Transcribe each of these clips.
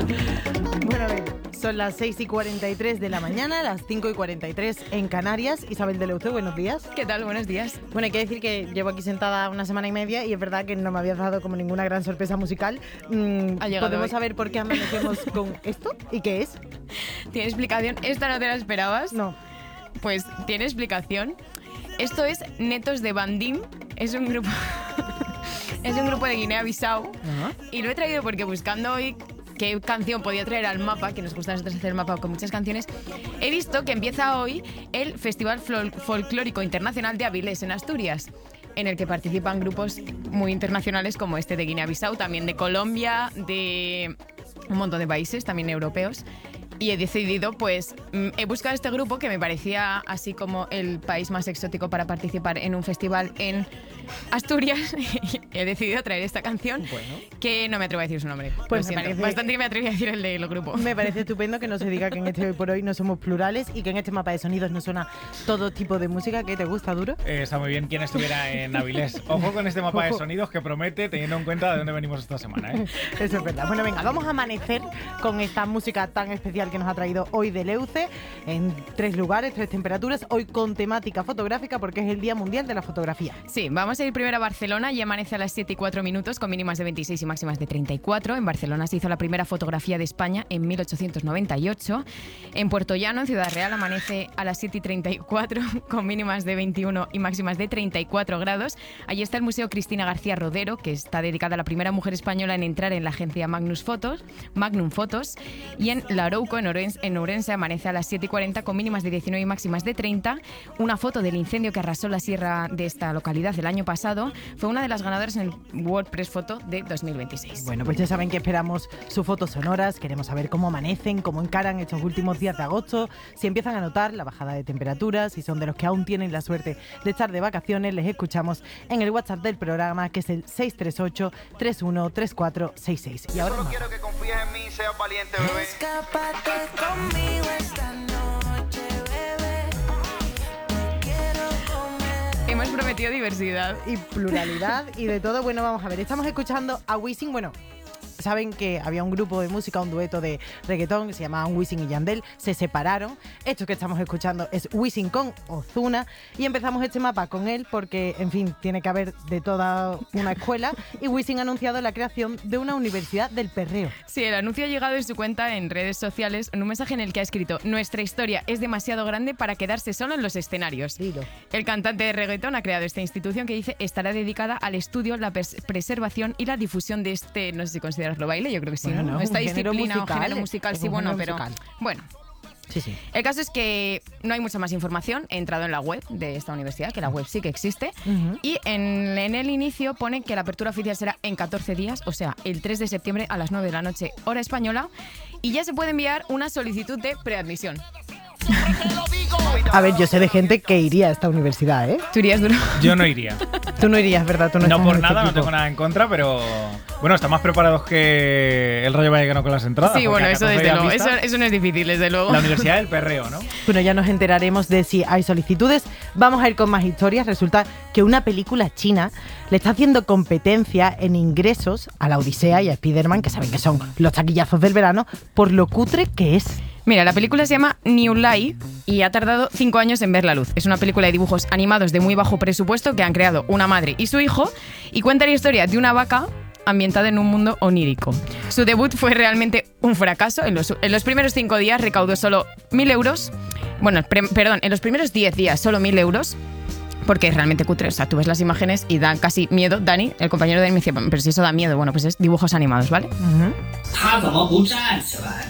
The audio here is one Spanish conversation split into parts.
Bueno, a ver, son las 6:43 de la mañana, las 5:43 en Canarias. Isabel de Leuce, buenos días. ¿Qué tal? Buenos días. Bueno, hay que decir que llevo aquí sentada una semana y media y es verdad que no me habías dado como ninguna gran sorpresa musical. ¿Podemos hoy. saber por qué amanecemos con esto? ¿Y qué es? ¿Tiene explicación? ¿Esta no te la esperabas? No. Pues tiene explicación. Esto es Netos de Bandim. Es un grupo... es un grupo de Guinea-Bissau. Y lo he traído porque buscando hoy qué canción podía traer al mapa, que nos gusta a nosotros hacer el mapa con muchas canciones, he visto que empieza hoy el Festival Folclórico Internacional de Avilés en Asturias, en el que participan grupos muy internacionales como este de Guinea-Bissau, también de Colombia, de un montón de países, también europeos. Y he decidido, pues, he buscado este grupo que me parecía así como el país más exótico para participar en un festival en Asturias. Y he decidido traer esta canción, que no me atrevo a decir su nombre. Pues me parece bastante que me atreví a decir el del grupo. Me parece estupendo que no se diga que en este Hoy por Hoy no somos plurales y que en este mapa de sonidos no suena todo tipo de música. ¿Qué te gusta, Duro? Está muy bien quien estuviera en Avilés. Ojo con este mapa de sonidos que promete, teniendo en cuenta de dónde venimos esta semana, ¿eh? Eso es verdad. Bueno, venga, vamos a amanecer con esta música tan especial que nos ha traído hoy de Leuce, en 3 lugares, 3 temperaturas, hoy con temática fotográfica porque es el Día Mundial de la Fotografía. Sí, vamos a ir primero a Barcelona y amanece a las 7:04 con mínimas de 26 y máximas de 34. En Barcelona se hizo la primera fotografía de España en 1898. En Puerto Llano, en Ciudad Real, amanece a las 7:34 con mínimas de 21 y máximas de 34 grados. Allí está el Museo Cristina García Rodero, que está dedicada a la primera mujer española en entrar en la agencia Magnum Fotos. Y en Larouco, en Ourense, amanece a las 7:40 con mínimas de 19 y máximas de 30. Una foto del incendio que arrasó la sierra de esta localidad el año pasado fue una de las ganadoras en el World Press Photo de 2026. Bueno, pues ya saben que esperamos sus fotos sonoras, queremos saber cómo amanecen, cómo encaran estos últimos días de agosto, si empiezan a notar la bajada de temperaturas, si son de los que aún tienen la suerte de estar de vacaciones. Les escuchamos en el WhatsApp del programa, que es el 638 313466. Y ahora Solo quiero que confíes en mí y seas valiente, bebé. Escápate conmigo esta noche, bebé. Te quiero comer. Hemos prometido diversidad. y pluralidad y de todo. Bueno, vamos a ver, estamos escuchando a Wisin. Bueno, saben que había un grupo de música, un dueto de reggaetón que se llamaban Wisin y Yandel, se separaron. Esto que estamos escuchando es Wisin con Ozuna y empezamos este mapa con él porque, en fin, tiene que haber de toda una escuela y Wisin ha anunciado la creación de una universidad del perreo. Sí, el anuncio ha llegado en su cuenta en redes sociales en un mensaje en el que ha escrito: nuestra historia es demasiado grande para quedarse solo en los escenarios. Dilo. El cantante de reggaetón ha creado esta institución que dice estará dedicada al estudio, la preservación y la difusión de este, no sé si considerarlo baile, yo creo que sí, Bueno, no, esta un género disciplina musical, o género musical, es sí, un bueno, género pero musical. bueno. Sí. El caso es que no hay mucha más información. He entrado en la web de esta universidad, que la web sí que existe, y en el inicio pone que la apertura oficial será en 14 días, o sea, el 3 de septiembre a las 9 de la noche, hora española, y ya se puede enviar una solicitud de preadmisión. A ver, yo sé de gente que iría a esta universidad, ¿eh? ¿Tú irías, Duro? Yo no iría. Tú no irías, ¿verdad? Tú No estás por en este nada, no equipo. tengo nada en contra, pero bueno, están más preparados que el Rayo Vallecano con las entradas. Sí, porque bueno, a eso 14 desde días luego. vista, Eso no es difícil, desde luego. La Universidad del Perreo, ¿no? Bueno, ya nos enteraremos de si hay solicitudes. Vamos a ir con más historias. Resulta que una película china le está haciendo competencia en ingresos a La Odisea y a Spider-Man, que saben que son los taquillazos del verano, por lo cutre que es. Mira, la película se llama New Life y ha tardado 5 años en ver la luz. Es una película de dibujos animados de muy bajo presupuesto que han creado una madre y su hijo y cuenta la historia de una vaca ambientada en un mundo onírico. Su debut fue realmente un fracaso. En los primeros 5 días recaudó solo 1.000 euros. Bueno, perdón, en los primeros 10 días solo 1.000 euros. Porque es realmente cutre. O sea, tú ves las imágenes y dan casi miedo. Dani, el compañero de Dani, me decía, pero si eso da miedo. Bueno, pues es dibujos animados, ¿vale? 他怎么不站起来？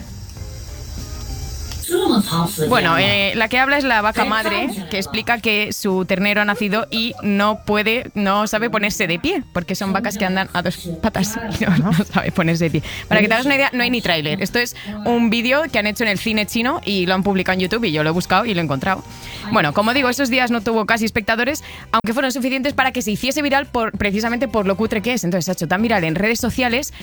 这么长时间了。 Bueno, la que habla es la vaca madre, que explica que su ternero ha nacido y no sabe ponerse de pie, porque son vacas que andan a 2 patas y no sabe ponerse de pie. Para que te hagas una idea, no hay ni tráiler. Esto es un vídeo que han hecho en el cine chino y lo han publicado en YouTube y yo lo he buscado y lo he encontrado. Bueno, como digo, esos días no tuvo casi espectadores, aunque fueron suficientes para que se hiciese viral precisamente por lo cutre que es. Entonces se ha hecho tan viral en redes sociales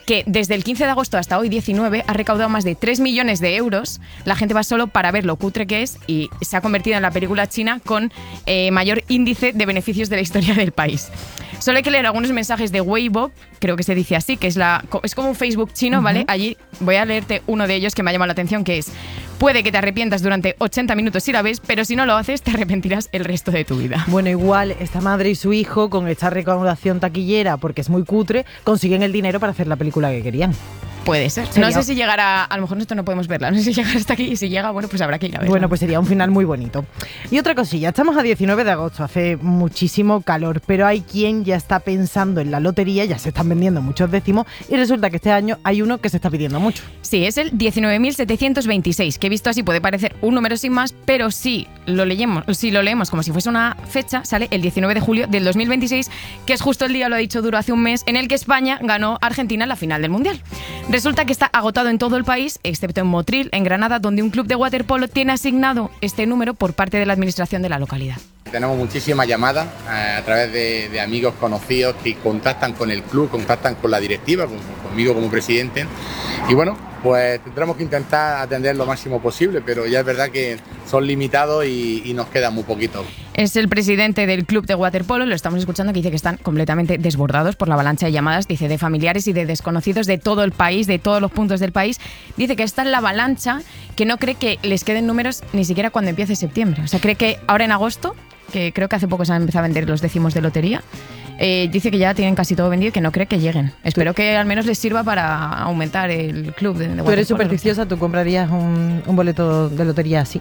que desde el 15 de agosto hasta hoy 19 ha recaudado más de 3 millones de euros. La gente va solo para ver lo cutre que es y se ha convertido en la película china con mayor índice de beneficios de la historia del país. Solo hay que leer algunos mensajes de Weibo, creo que se dice así, que es como un Facebook chino, ¿vale? Allí voy a leerte uno de ellos que me ha llamado la atención, que es: puede que te arrepientas durante 80 minutos si la ves, pero si no lo haces te arrepentirás el resto de tu vida. Bueno, igual esta madre y su hijo, con esta recaudación taquillera, porque es muy cutre, consiguen el dinero para hacer la película que querían. Puede ser. Sería- No sé si llegará, a lo mejor esto no podemos verla, no sé si llegará hasta aquí, y si llega, bueno, pues habrá que ir a verla. Bueno, pues sería un final muy bonito. Y otra cosilla, estamos a 19 de agosto, hace muchísimo calor, pero hay quien ya está pensando en la lotería, ya se están vendiendo muchos décimos y resulta que este año hay uno que se está pidiendo mucho. Sí, es el 19.726, que visto así puede parecer un número sin más, pero si lo leemos como si fuese una fecha, sale el 19 de julio del 2026, que es justo el día, lo ha dicho Duro hace un mes, en el que España ganó a Argentina en la final del Mundial. Resulta que está agotado en todo el país, excepto en Motril, en Granada, donde un club de waterpolo tiene asignado este número por parte de la administración de la localidad. Tenemos muchísimas llamadas a través de amigos conocidos que contactan con el club, contactan con la directiva, conmigo como presidente. Y bueno, pues tendremos que intentar atender lo máximo posible, pero ya es verdad que son limitados y nos queda muy poquito. Es el presidente del club de waterpolo, lo estamos escuchando, que dice que están completamente desbordados por la avalancha de llamadas, dice, de familiares y de desconocidos de todo el país, de todos los puntos del país. Dice que está en la avalancha, que no cree que les queden números ni siquiera cuando empiece septiembre. O sea, cree que ahora en agosto, que creo que hace poco se han empezado a vender los décimos de lotería, dice que ya tienen casi todo vendido y que no cree que lleguen. Espero que al menos les sirva para aumentar el club de Tú eres waterpolo. supersticiosa, ¿tú comprarías un boleto de lotería así?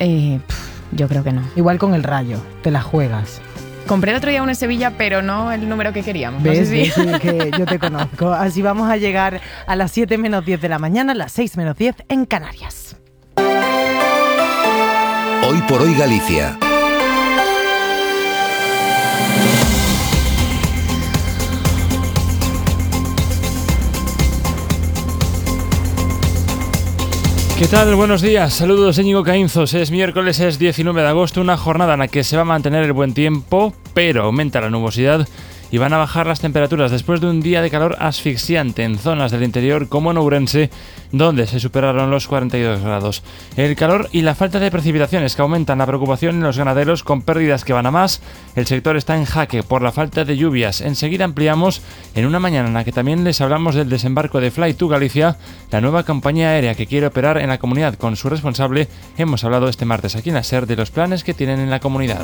Yo creo que no. Igual con el Rayo, te la juegas. Compré el otro día uno en Sevilla, pero no el número que queríamos. No sé ¿Ves? si- ¿Ves? Sí, que yo te conozco. Así vamos a llegar a las 7 menos 10 de la mañana, las 6 menos 10 en Canarias. Hoy por hoy Galicia. ¿Qué tal? Buenos días, saludos de Íñigo Caínzos. Es miércoles, es 19 de agosto, una jornada en la que se va a mantener el buen tiempo, pero aumenta la nubosidad y van a bajar las temperaturas después de un día de calor asfixiante en zonas del interior como en Ourense, donde se superaron los 42 grados. El calor y la falta de precipitaciones que aumentan la preocupación en los ganaderos con pérdidas que van a más. El sector está en jaque por la falta de lluvias. Enseguida ampliamos en una mañana en la que también les hablamos del desembarco de Fly to Galicia, la nueva compañía aérea que quiere operar en la comunidad con su responsable. Hemos hablado este martes aquí en la SER de los planes que tienen en la comunidad.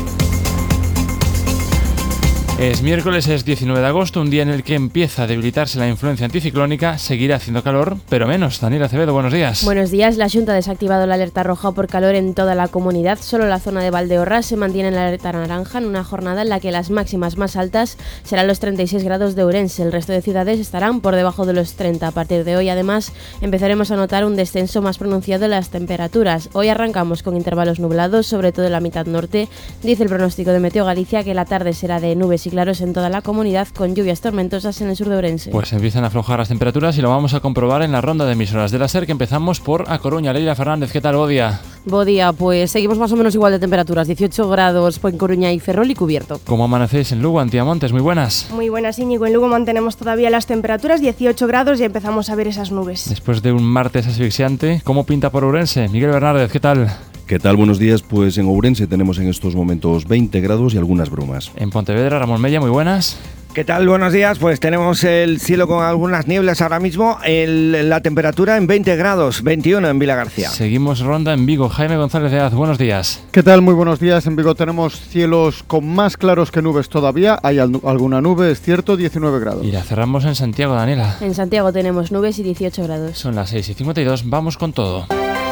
Es miércoles, es 19 de agosto, un día en el que empieza a debilitarse la influencia anticiclónica, seguirá haciendo calor, pero menos. Daniela Acevedo, buenos días. Buenos días, la Xunta ha desactivado la alerta roja por calor en toda la comunidad, solo la zona de Valdeorras se mantiene en la alerta naranja en una jornada en la que las máximas más altas serán los 36 grados de Ourense, el resto de ciudades estarán por debajo de los 30. A partir de hoy, además, empezaremos a notar un descenso más pronunciado en las temperaturas. Hoy arrancamos con intervalos nublados, sobre todo en la mitad norte. Dice el pronóstico de Meteo Galicia que la tarde será de nubes y claros en toda la comunidad, con lluvias tormentosas en el sur de Ourense. Pues empiezan a aflojar las temperaturas y lo vamos a comprobar en la ronda de emisoras de la SER, que empezamos por A Coruña. Leila Fernández, ¿qué tal? Bodia. Bodía, pues seguimos más o menos igual de temperaturas, 18 grados en Coruña y Ferrol y cubierto. ¿Cómo amanecéis en Lugo, Antiamontes? Muy buenas. Muy buenas, Íñigo. En Lugo mantenemos todavía las temperaturas, 18 grados, y empezamos a ver esas nubes. Después de un martes asfixiante, ¿cómo pinta por Ourense? Miguel Bernárdez, ¿qué tal? ¿Qué tal? Buenos días. Pues en Ourense tenemos en estos momentos 20 grados y algunas brumas. En Pontevedra, Ramón Mella, muy buenas. ¿Qué tal? Buenos días. Pues tenemos el cielo con algunas nieblas ahora mismo. La temperatura en 20 grados, 21 en Vilagarcía. Seguimos ronda en Vigo. Jaime González de Az, buenos días. ¿Qué tal? Muy buenos días. En Vigo tenemos cielos con más claros que nubes todavía. Hay alguna nube, es cierto, 19 grados. Y la cerramos en Santiago, Daniela. En Santiago tenemos nubes y 18 grados. Son las 6:52, vamos con todo.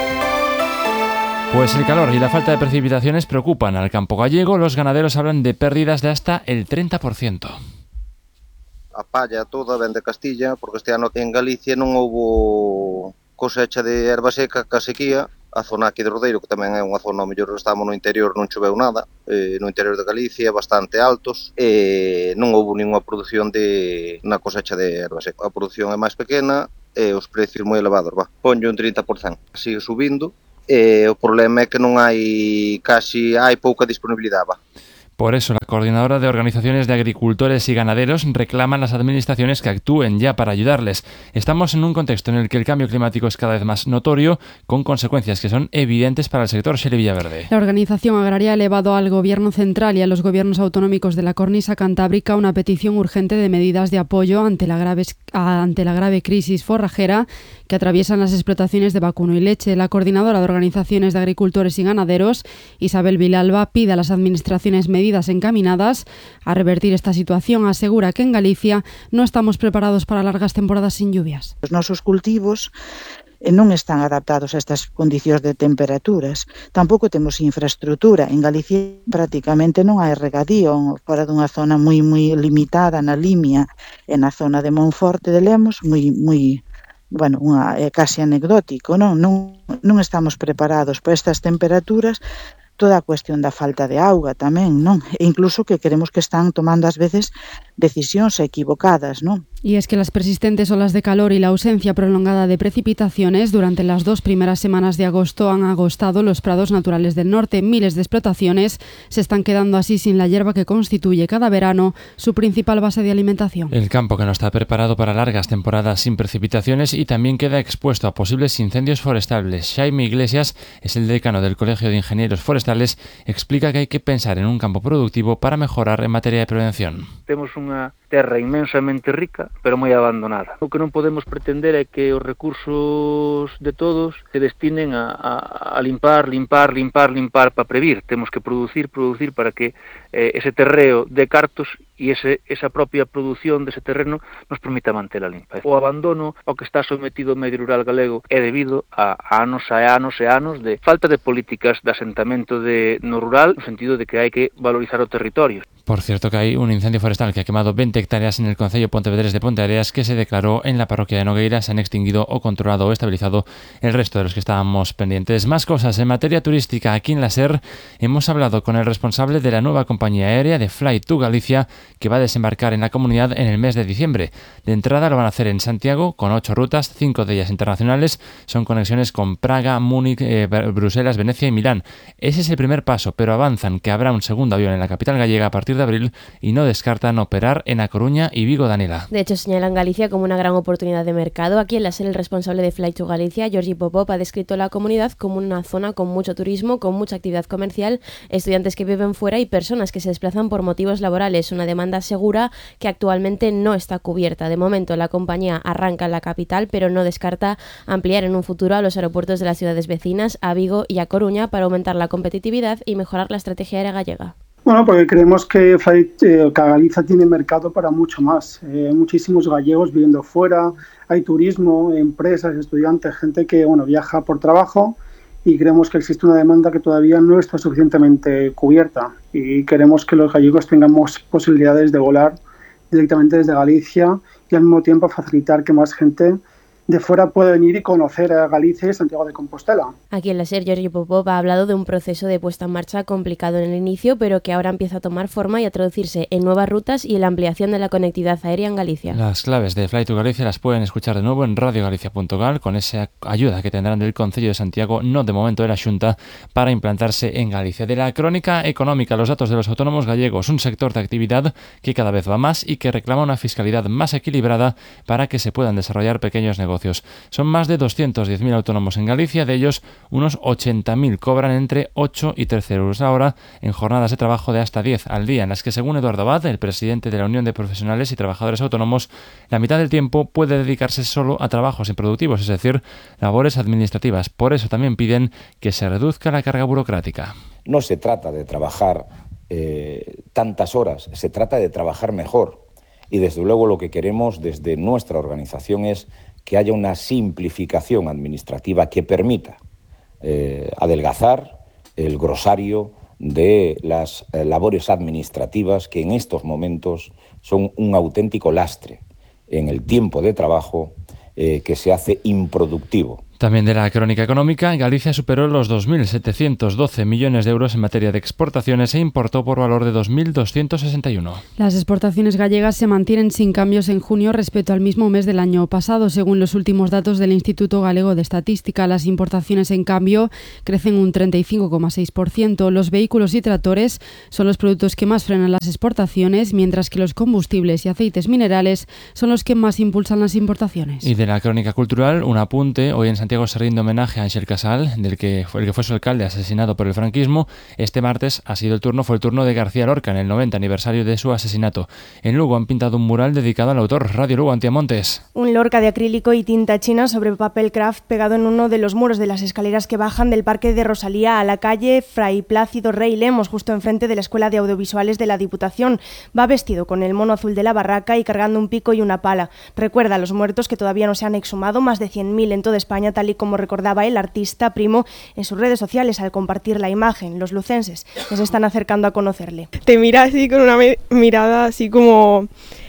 Pues el calor y la falta de precipitaciones preocupan al campo gallego. Los ganaderos hablan de pérdidas de hasta el 30%. A palla toda ven de Castilla, porque este ano en Galicia non houbo cosecha de erva seca ca sequía. A zona aquí de Rodeiro, que tamén é unha zona, ao mellor estamos no interior, non choveu nada, no interior de Galicia, bastante altos, non houbo ninguna produción na cosecha de erva seca. A produción é máis pequena e os precios moi elevados, ponlle un 30%. Sigue subindo, o problema é que non hai pouca disponibilidade, Por eso la coordinadora de organizaciones de agricultores y ganaderos, reclama a las administraciones que actúen ya para ayudarles. Estamos en un contexto en el que el cambio climático es cada vez más notorio, con consecuencias que son evidentes para el sector. Shelley Villaverde. La organización agraria ha elevado al Gobierno central y a los gobiernos autonómicos de la cornisa cantábrica una petición urgente de medidas de apoyo ante la grave crisis forrajera que atraviesan las explotaciones de vacuno y leche. La coordinadora de organizaciones de agricultores y ganaderos, Isabel Vilalba, pide a las administraciones medidas encaminadas a revertir esta situación. Asegura que en Galicia no estamos preparados para largas temporadas sin lluvias. Os nosos cultivos non están adaptados a estas condicións de temperaturas. Tampouco temos infraestructura. En Galicia prácticamente non hai regadío, fora dunha zona moi limitada na Limia e na zona de Monforte de Lemos, é casi anecdótico, non estamos preparados para estas temperaturas. Toda a cuestión da falta de auga tamén, non? E incluso que queremos que están tomando ás veces decisións equivocadas, non? Y es que las persistentes olas de calor y la ausencia prolongada de precipitaciones durante las 2 primeras semanas de agosto han agostado los prados naturales del norte. Miles de explotaciones se están quedando así sin la hierba que constituye cada verano su principal base de alimentación. El campo que no está preparado para largas temporadas sin precipitaciones y también queda expuesto a posibles incendios forestales. Xaime Iglesias es el decano del Colegio de Ingenieros Forestales, explica que hay que pensar en un campo productivo para mejorar en materia de prevención. Temos unha terra inmensamente rica, pero moi abandonada. O que non podemos pretender é que os recursos de todos se destinen a limpar para previr. Temos que producir para que ese terreo de cartos e esa propia produción dese terreno nos permita manter a limpa. O abandono ao que está sometido o medio rural galego é debido a anos e anos de falta de políticas de asentamento no rural, no sentido de que hai que valorizar o territorio. Por cierto que hay un incendio forestal que ha quemado 20 hectáreas en el concello Pontevedrés de Ponteareas que se declaró en la parroquia de Nogueira. Se han extinguido o controlado o estabilizado el resto de los que estábamos pendientes. Más cosas en materia turística. Aquí en la SER hemos hablado con el responsable de la nueva compañía aérea de Fly2Galicia que va a desembarcar en la comunidad en el mes de diciembre. De entrada lo van a hacer en Santiago con 8 rutas, 5 de ellas internacionales. Son conexiones con Praga, Múnich, Bruselas, Venecia y Milán. Ese es el primer paso, pero avanzan que habrá un segundo avión en la capital gallega a partir de abril y no descartan operar en A Coruña y Vigo. Daniela. De hecho, señalan Galicia como una gran oportunidad de mercado. Aquí en la SER el responsable de Fly2Galicia, Georgi Popov, ha descrito la comunidad como una zona con mucho turismo, con mucha actividad comercial, estudiantes que viven fuera y personas que se desplazan por motivos laborales. Una demanda segura que actualmente no está cubierta. De momento, la compañía arranca en la capital, pero no descarta ampliar en un futuro a los aeropuertos de las ciudades vecinas, a Vigo y a Coruña, para aumentar la competitividad y mejorar la estrategia aérea gallega. Bueno, porque creemos que Galicia tiene mercado para mucho más. Hay muchísimos gallegos viviendo fuera, hay turismo, empresas, estudiantes, gente que viaja por trabajo y creemos que existe una demanda que todavía no está suficientemente cubierta y queremos que los gallegos tengamos posibilidades de volar directamente desde Galicia y al mismo tiempo facilitar que más gente de fuera puede venir y conocer a Galicia y Santiago de Compostela. Aquí en la SER, Georgi Popov ha hablado de un proceso de puesta en marcha complicado en el inicio, pero que ahora empieza a tomar forma y a traducirse en nuevas rutas y en la ampliación de la conectividad aérea en Galicia. Las claves de Fly2Galicia las pueden escuchar de nuevo en radiogalicia.gal con esa ayuda que tendrán del Concello de Santiago, no de momento de la Xunta, para implantarse en Galicia. De la crónica económica, los datos de los autónomos gallegos, un sector de actividad que cada vez va más y que reclama una fiscalidad más equilibrada para que se puedan desarrollar pequeños negocios. Son más de 210.000 autónomos en Galicia, de ellos unos 80.000 cobran entre 8 y 13 euros la hora en jornadas de trabajo de hasta 10 al día, en las que, según Eduardo Abad, el presidente de la Unión de Profesionales y Trabajadores Autónomos, la mitad del tiempo puede dedicarse solo a trabajos improductivos, es decir, labores administrativas. Por eso también piden que se reduzca la carga burocrática. No se trata de trabajar tantas horas, se trata de trabajar mejor. Y desde luego lo que queremos desde nuestra organización es que haya una simplificación administrativa que permita adelgazar el grosario de las labores administrativas que en estos momentos son un auténtico lastre en el tiempo de trabajo que se hace improductivo. También de la crónica económica, Galicia superó los 2.712 millones de euros en materia de exportaciones e importó por valor de 2.261. Las exportaciones gallegas se mantienen sin cambios en junio respecto al mismo mes del año pasado. Según los últimos datos del Instituto Galego de Estadística, las importaciones, en cambio, crecen un 35,6%. Los vehículos y tractores son los productos que más frenan las exportaciones, mientras que los combustibles y aceites minerales son los que más impulsan las importaciones. Y de la crónica cultural, un apunte. Hoy en Santiago se rinde homenaje a Ángel Casal, el que fue su alcalde asesinado por el franquismo. Este martes fue el turno de García Lorca en el 90 aniversario de su asesinato. En Lugo han pintado un mural dedicado al autor. Radio Lugo, Antiamontes. Un Lorca de acrílico y tinta china sobre papel craft pegado en uno de los muros de las escaleras que bajan del Parque de Rosalía a la calle Fray Plácido Rey Lemos, justo enfrente de la Escuela de Audiovisuales de la Diputación. Va vestido con el mono azul de la barraca y cargando un pico y una pala. Recuerda a los muertos que todavía no se han exhumado, más de 100.000 en toda España, tal y como recordaba el artista Primo en sus redes sociales al compartir la imagen. Los lucenses que se están acercando a conocerle. Te mira así con una mirada así como...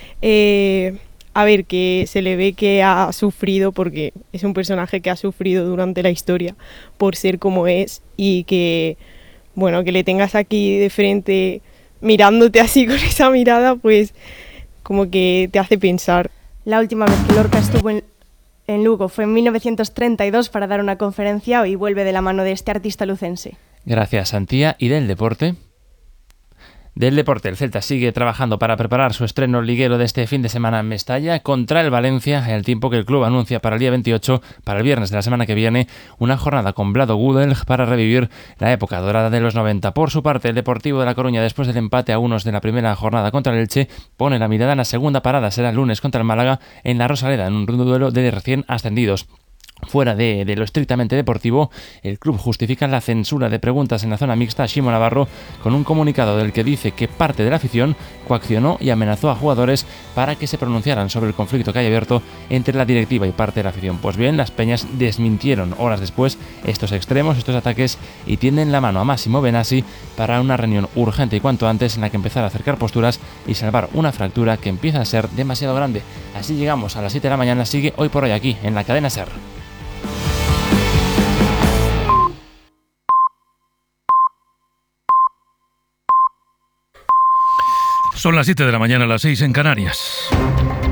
a ver, que se le ve que ha sufrido, porque es un personaje que ha sufrido durante la historia por ser como es, y que, bueno, que le tengas aquí de frente mirándote así con esa mirada, pues como que te hace pensar. La última vez que Lorca estuvo en Lugo fue en 1932 para dar una conferencia y vuelve de la mano de este artista lucense. Gracias, Santía. ¿Y del deporte? Del deporte, el Celta sigue trabajando para preparar su estreno liguero de este fin de semana en Mestalla contra el Valencia, al tiempo que el club anuncia para el día 28, para el viernes de la semana que viene, una jornada con Vlado Gudel para revivir la época dorada de los 90. Por su parte, el Deportivo de La Coruña, después del empate a unos de la primera jornada contra el Elche, pone la mirada en la segunda parada. Será el lunes contra el Málaga en la Rosaleda, en un duelo de recién ascendidos. Fuera de lo estrictamente deportivo, el club justifica la censura de preguntas en la zona mixta a Ximo Navarro con un comunicado del que dice que parte de la afición coaccionó y amenazó a jugadores para que se pronunciaran sobre el conflicto que hay abierto entre la directiva y parte de la afición. Pues bien, las peñas desmintieron horas después estos extremos, estos ataques, y tienden la mano a Massimo Benassi para una reunión urgente y cuanto antes en la que empezar a acercar posturas y salvar una fractura que empieza a ser demasiado grande. Así llegamos a las 7 de la mañana. Sigue Hoy por Hoy aquí en la cadena SER. Son las 7 de la mañana, las 6 en Canarias.